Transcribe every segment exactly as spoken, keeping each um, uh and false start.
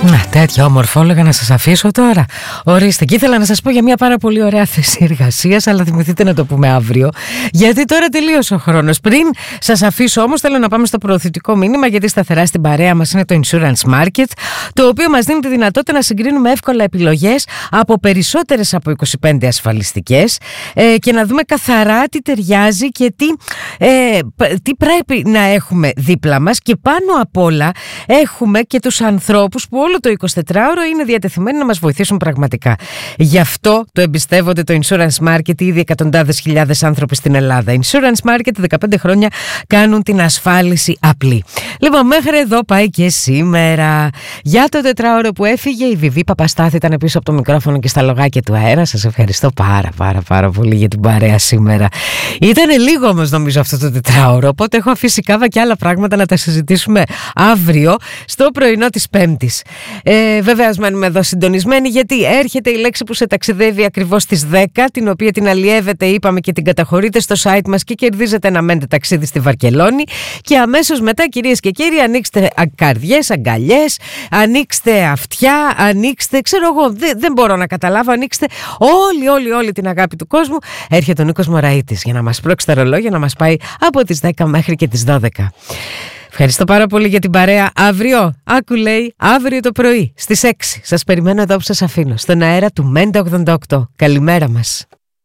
Να, τέτοια ομορφόλογα να σας αφήσω τώρα. Ορίστε, και ήθελα να σας πω για μια πάρα πολύ ωραία θέση εργασίας, αλλά θυμηθείτε να το πούμε αύριο, γιατί τώρα τελείωσε ο χρόνος. Πριν σας αφήσω όμως, θέλω να πάμε στο προωθητικό μήνυμα, γιατί σταθερά στην παρέα μας είναι το Insurance Market, το οποίο μας δίνει τη δυνατότητα να συγκρίνουμε εύκολα επιλογές από περισσότερες από είκοσι πέντε ασφαλιστικές ε, και να δούμε καθαρά τι ταιριάζει και τι, ε, τι πρέπει να έχουμε δίπλα μας. Και πάνω απ' όλα έχουμε και τους ανθρώπους που όλο το εικοσιτετράωρο είναι διατεθειμένοι να μας βοηθήσουν πραγματικά. Γι' αυτό το εμπιστεύονται το Insurance Market ήδη εκατοντάδες χιλιάδες άνθρωποι στην Ελλάδα. Insurance Market δεκαπέντε χρόνια κάνουν την ασφάλιση απλή. Λοιπόν, μέχρι εδώ πάει και σήμερα. Για το τετράωρο που έφυγε, η Βιβί Παπαστάθη ήταν πίσω από το μικρόφωνο και στα λογάκια του αέρα. Σας ευχαριστώ πάρα πάρα πάρα πολύ για την παρέα σήμερα. Ήτανε λίγο όμως νομίζω αυτό το τετράωρο, οπότε έχω αφήσει κάβα και άλλα πράγματα να τα συζητήσουμε αύριο στο πρωινό της Πέμπτης. Ε, βεβαίως μένουμε εδώ συντονισμένοι, γιατί έρχεται η λέξη που σε ταξιδεύει ακριβώς στις δέκα, την οποία την αλλιεύετε, είπαμε, και την καταχωρείτε στο site μας και κερδίζετε ένα μέντε ταξίδι στη Βαρκελόνη. Και αμέσως μετά, κυρίες και κύριοι, ανοίξτε καρδιές, αγκαλιές, ανοίξτε αυτιά, ανοίξτε, ξέρω εγώ, δεν, δεν μπορώ να καταλάβω, ανοίξτε όλη, όλη, όλη την αγάπη του κόσμου. Έρχεται ο Νίκος Μωραΐτης για να μας πρόξει τα ρολόγια, να μας πάει από τις δέκα μέχρι και τις δώδεκα. Ευχαριστώ πάρα πολύ για την παρέα. Αύριο, άκου λέει, αύριο το πρωί στις έξι. Σας περιμένω εδώ που σας αφήνω, στον αέρα του Μέντα ογδόντα οκτώ. Καλημέρα μας.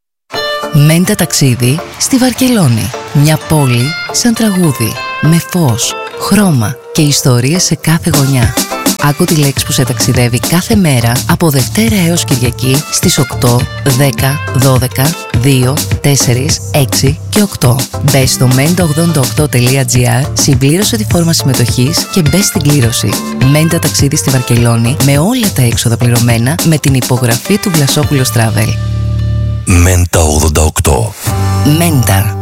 Μέντα ταξίδι στη Βαρκελόνη. Μια πόλη σαν τραγούδι, με φως, χρώμα και ιστορίες σε κάθε γωνιά. Άκου τη λέξη που σε ταξιδεύει κάθε μέρα από Δευτέρα έως Κυριακή στις οκτώ, δέκα, δώδεκα, δύο, τέσσερα, έξι και οκτώ. Μπες στο μέντα ογδόντα οκτώ τελεία τζι άρ, συμπλήρωσε τη φόρμα συμμετοχής και μπες στην κλήρωση. Μέντα ταξίδι στη Βαρκελόνη με όλα τα έξοδα πληρωμένα με την υπογραφή του Βλασόπουλος Travel. Μέντα ογδόντα οκτώ. Μέντα.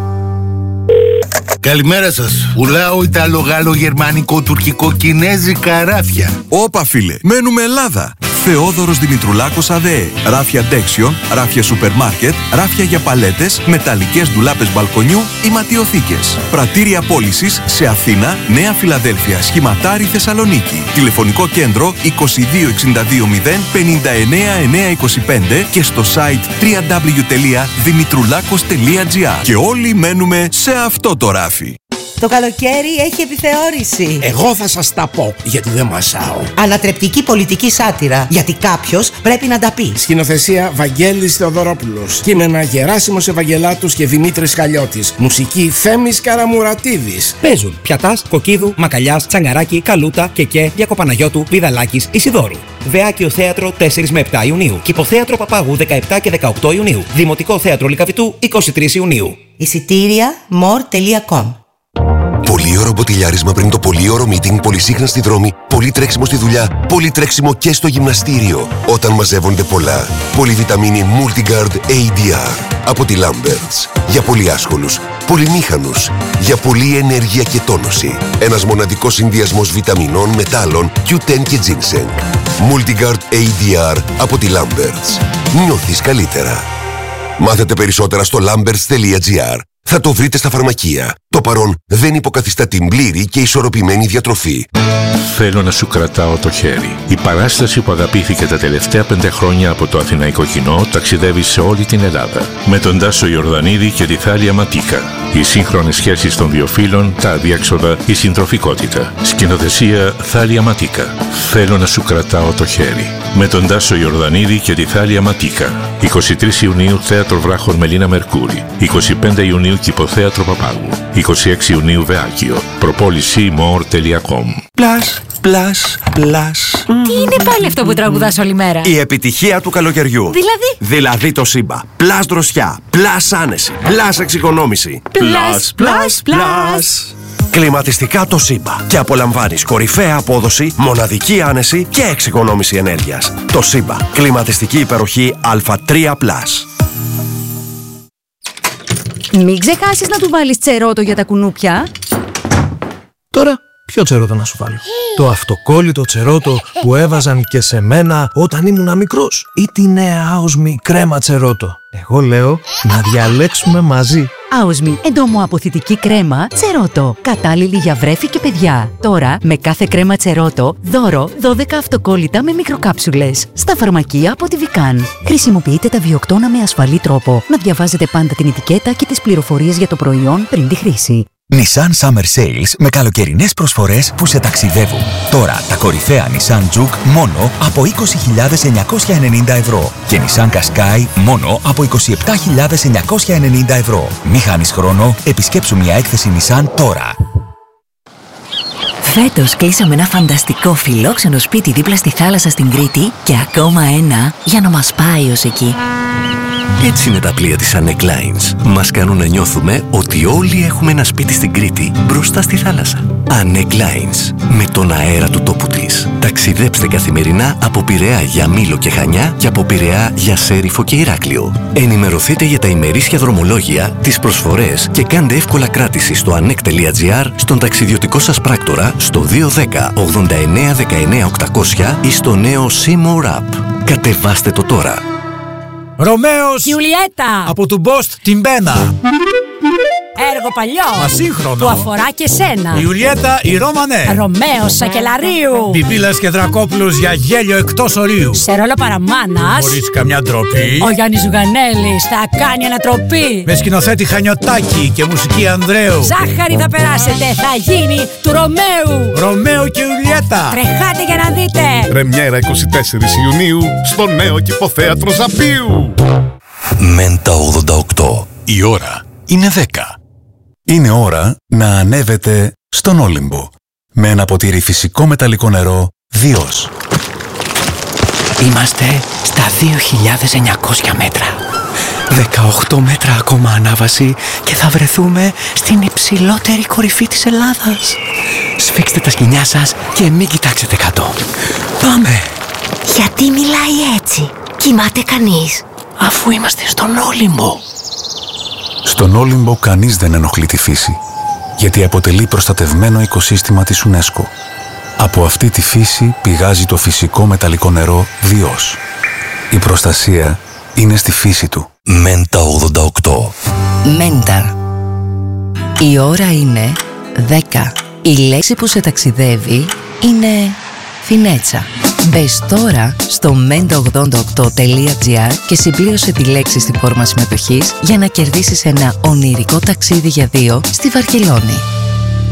Καλημέρα σας. Πουλάω Ιταλο, Γάλλο, Γερμανικό, Τουρκικό, Κινέζικα ράφια. Όπα φίλε, μένουμε Ελλάδα. Θεόδωρος Δημητρουλάκος ΑΔΕ. Ράφια ντέξιον, ράφια σούπερ μάρκετ, ράφια για παλέτες, μεταλλικές ντουλάπες μπαλκονιού ή ματιοθήκες. Πρατήρια πώλησης σε Αθήνα, Νέα Φιλαδέλφια, Σχηματάρι, Θεσσαλονίκη. Τηλεφωνικό κέντρο είκοσι δύο εξήντα δύο μηδέν πενήντα εννέα εννιακόσια είκοσι πέντε και στο site double-u double-u double-u τελεία δημητρουλάκος τελεία τζι άρ. Και όλοι μένουμε σε αυτό το ράφι. Το καλοκαίρι έχει επιθεώρηση. Εγώ θα σας τα πω, γιατί δεν μασάω. Ανατρεπτική πολιτική σάτυρα, γιατί κάποιος πρέπει να τα πει. Σκηνοθεσία Βαγγέλης Θεοδωρόπουλος. Κείμενα Γεράσιμος Ευαγγελάτους και Δημήτρης Χαλιώτης. Μουσική Θέμης Καραμουρατίδης. Παίζουν Πιατάς, Κοκκίδου, Μακαλιάς, Τσαγκαράκη, Καλούτα, Κεκέ, Διακοπαναγιώτου, Βιδαλάκης, Ισιδώρου. Βεάκιο Θέατρο τέσσερα με επτά Ιουνίου. Κηποθέατρο Παπάγου δεκαεπτά και δεκαοκτώ Ιουνίου. Δημοτικό Θέατρο Λυκαβητού είκοσι τρεις Ιουνίου. Εισιτήρια μορ τελεία κομ. Πολύωρο μποτιλιάρισμα πριν το πολύωρο meeting, πολυσύχνα στη δρόμη, πολύ τρέξιμο στη δουλειά, πολύ τρέξιμο και στο γυμναστήριο. Όταν μαζεύονται πολλά. Πολυβιταμίνη Multigard έι ντι αρ από τη Lamberts. Για πολύ άσχολους, πολυμήχανους, για πολλή ενέργεια και τόνωση. Ένας μοναδικός συνδυασμός βιταμινών, μετάλλων, κιου τεν και ginseng. Multigard έι ντι αρ από τη Lamberts. Νιώθεις καλύτερα. Μάθετε περισσότερα στο lamberts τελεία τζι άρ. Θα το βρείτε στα φαρμακεία. Το παρόν δεν υποκαθιστά την πλήρη και ισορροπημένη διατροφή. Θέλω να σου κρατάω το χέρι. Η παράσταση που αγαπήθηκε τα τελευταία πέντε χρόνια από το αθηναϊκό κοινό ταξιδεύει σε όλη την Ελλάδα. Με τον Τάσο Ιορδανίδη και τη Θάλια Ματίκα. Οι σύγχρονες σχέσεις των δύο φύλων, τα αδιέξοδα, η συντροφικότητα. Σκηνοθεσία Θάλια Ματίκα. Θέλω να σου κρατάω το χέρι. Με τον Τάσο Ιορδανίδη και τη Θάλια Ματίκα. είκοσι τρεις Ιουνίου Θέατρο Βράχων Μελίνα Μερκούρη. είκοσι πέντε Ιουνίου Κηποθέατρο Παπάγου. είκοσι έξι Ιουνίου Βεάκιο. Προπόληση μορ τελεία κομ. Πλάς, πλάς, πλάς. Τι είναι πάλι αυτό που τραγουδάς όλη μέρα? Η επιτυχία του καλοκαιριού. Δηλαδή? Δηλαδή το Σύμπα. Πλάς δροσιά, πλάς άνεση, πλάς εξοικονόμηση. Πλάς, πλάς, πλάς. Κλιματιστικά το Σύμπα. Και απολαμβάνεις κορυφαία απόδοση, μοναδική άνεση και εξοικονόμηση ενέργειας. Το Σύμπα. Κλιματιστική υπεροχή Α τρία πλας. Μην ξεχάσεις να του βάλεις τσερότο για τα κουνούπια. Τώρα, ποιο τσερότο να σου βάλω? Το αυτοκόλλητο τσερότο που έβαζαν και σε μένα όταν ήμουν μικρός, ή τη νέα άοσμη κρέμα τσερότο? Εγώ λέω να διαλέξουμε μαζί. Άοσμη, εντομοαποθητική κρέμα Τσερότο. Κατάλληλη για βρέφη και παιδιά. Τώρα, με κάθε κρέμα Τσερότο, δώρο δώδεκα αυτοκόλλητα με μικροκάψουλες. Στα φαρμακεία από τη Βικάν. Χρησιμοποιείτε τα βιοκτώνα με ασφαλή τρόπο. Να διαβάζετε πάντα την ετικέτα και τις πληροφορίες για το προϊόν πριν τη χρήση. Nissan Summer Sales με καλοκαιρινές προσφορές που σε ταξιδεύουν. Τώρα τα κορυφαία Nissan Juke μόνο από είκοσι χιλιάδες εννιακόσια ενενήντα ευρώ και Nissan Qashqai μόνο από είκοσι επτά χιλιάδες εννιακόσια ενενήντα ευρώ. Μη χάνεις χρόνο, επισκέψου μια έκθεση Nissan τώρα. Φέτος κλείσαμε ένα φανταστικό φιλόξενο σπίτι δίπλα στη θάλασσα στην Κρήτη και ακόμα ένα για να μας πάει ως εκεί. Έτσι είναι τα πλοία της Anec Lines. Μας κάνουν να νιώθουμε ότι όλοι έχουμε ένα σπίτι στην Κρήτη, μπροστά στη θάλασσα. Anec Lines, με τον αέρα του τόπου της. Ταξιδέψτε καθημερινά από Πειραιά για Μήλο και Χανιά και από Πειραιά για Σέριφο και Ηράκλειο. Ενημερωθείτε για τα ημερήσια δρομολόγια, τις προσφορές και κάντε εύκολα κράτηση στο anec τελεία gr, στον ταξιδιωτικό σας πράκτορα, στο δύο ένα μηδέν ογδόντα εννέα δεκαεννέα οκτακόσια ή στο νέο Seymour App. Κατεβάστε το τώρα. Ρωμαίος Ιουλιέτα από του Μπόστ την Μπένα. Έργο παλιό Ασύγχρονο που αφορά και σένα. Ιουλιέτα η Ρώμανε. Ρωμαίος Σακελαρίου. Πιπίλας και Δρακόπουλος για γέλιο εκτός ορίου. Σε ρόλο παραμάνας. Χωρίς καμιά ντροπή. Ο Γιάννης Ζουγανέλης θα κάνει ανατροπή. Με σκηνοθέτη Χανιωτάκη και μουσική Ανδρέου. Ζάχαρη θα περάσετε, θα γίνει του Ρωμαίου. Ρωμαίο και Ιουλιέτα. Τρεχάτε για να δείτε. Πρεμιέρα είκοσι τέσσερις Ιουνίου στο νέο Κηποθέατρο Ζαπίου. Μέντα ογδόντα οκτώ. Η ώρα είναι δέκα. Είναι ώρα να ανέβετε στον Όλυμπο με ένα ποτήρι φυσικό μεταλλικό νερό Διός. Είμαστε στα δύο χιλιάδες εννιακόσια μέτρα. δεκαοκτώ μέτρα ακόμα ανάβαση και θα βρεθούμε στην υψηλότερη κορυφή της Ελλάδας. Σφίξτε τα σκοινιά σας και μην κοιτάξετε κάτω. Πάμε! Γιατί μιλάει έτσι? Κοιμάται κανείς? Αφού είμαστε στον Όλυμπο. Στον Όλυμπο κανείς δεν ενοχλεί τη φύση, γιατί αποτελεί προστατευμένο οικοσύστημα της UNESCO. Από αυτή τη φύση πηγάζει το φυσικό μεταλλικό νερό Διός. Η προστασία είναι στη φύση του. Μέντα ογδόντα οκτώ. Μέντα. Η ώρα είναι δέκα. Η λέξη που σε ταξιδεύει είναι φινέτσα. Μπες τώρα στο μέντα ογδόντα οκτώ τελεία gr και συμπλήρωσε τη λέξη στην φόρμα συμμετοχής για να κερδίσεις ένα ονειρικό ταξίδι για δύο στη Βαρκελόνη.